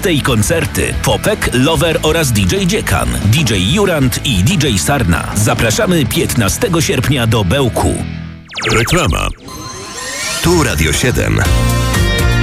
artysty i koncerty. Popek, Lover oraz DJ Dziekan, DJ Jurand i DJ Sarna. Zapraszamy 15 sierpnia do Bełku. Reklama. Tu Radio 7.